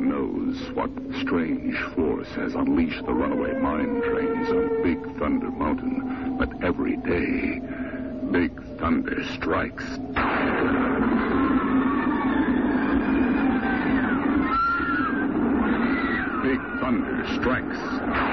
one knows what strange force has unleashed the runaway mine trains on Big Thunder Mountain. But every day, Big Thunder strikes. Big Thunder strikes.